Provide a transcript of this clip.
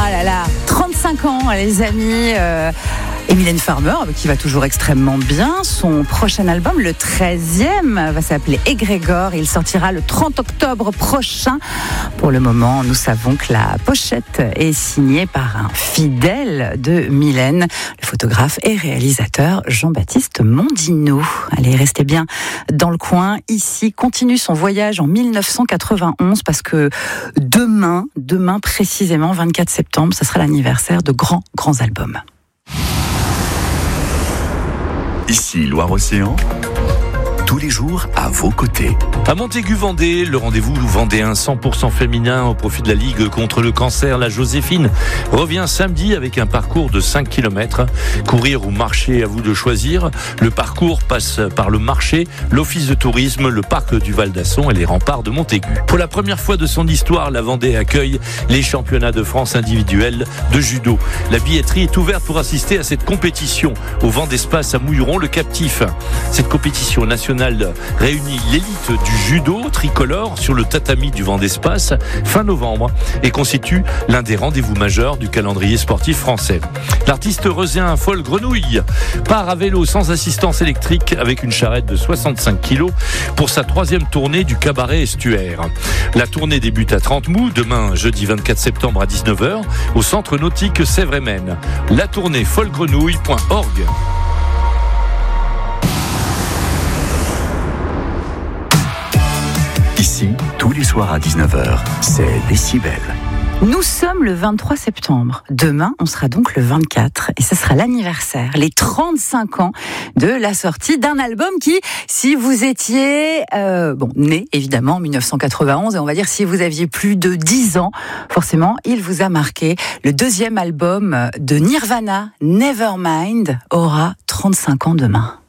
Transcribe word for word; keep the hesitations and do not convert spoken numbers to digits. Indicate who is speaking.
Speaker 1: là là, trente-cinq ans les amis. Euh... Et Mylène Farmer, qui va toujours extrêmement bien. Son prochain album, le treizième, va s'appeler Égrégore. Il sortira le trente octobre prochain. Pour le moment, nous savons que la pochette est signée par un fidèle de Mylène, le photographe et réalisateur Jean-Baptiste Mondino. Allez, restez bien dans le coin. Ici, continue son voyage en dix-neuf cent quatre-vingt-onze parce que demain, demain précisément, vingt-quatre septembre, ce sera l'anniversaire de grands, grands albums.
Speaker 2: Ici Loire-Océan, tous les jours à vos côtés.
Speaker 3: À Montaigu-Vendée, le rendez-vous vendéen cent pour cent féminin au profit de la Ligue contre le cancer. La Joséphine revient samedi avec un parcours de cinq kilomètres. Courir ou marcher, à vous de choisir. Le parcours passe par le marché, l'office de tourisme, le parc du Val-d'Asson et les remparts de Montaigu. Pour la première fois de son histoire, la Vendée accueille les championnats de France individuels de judo. La billetterie est ouverte pour assister à cette compétition au Vent d'Espace à Mouilleron, le Captif. Cette compétition nationale réunit l'élite du judo tricolore sur le tatami du Vent d'Espace fin novembre et constitue l'un des rendez-vous majeurs du calendrier sportif français. L'artiste reuséen Folle Grenouille part à vélo sans assistance électrique avec une charrette de soixante-cinq kilos pour sa troisième tournée du cabaret estuaire. La tournée débute à Trente-Mous demain jeudi vingt-quatre septembre à dix-neuf heures au centre nautique Sèvres-et-Maine. La tournée follegrenouille point org.
Speaker 2: Ici, tous les soirs à dix-neuf heures, c'est Décibel.
Speaker 1: Nous sommes le vingt-trois septembre. Demain, on sera donc le vingt-quatre. Et ce sera l'anniversaire, les trente-cinq ans de la sortie d'un album qui, si vous étiez euh, bon né évidemment en dix-neuf cent quatre-vingt-onze, et on va dire si vous aviez plus de dix ans, forcément, il vous a marqué. Le deuxième album de Nirvana, Nevermind, aura trente-cinq ans demain.